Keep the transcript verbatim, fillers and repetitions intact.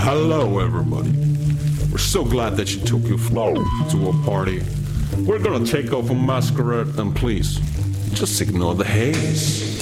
Hello, everybody. We're so glad that you took your flow to a party. We're gonna take off a masquerade, and please, just ignore the haze.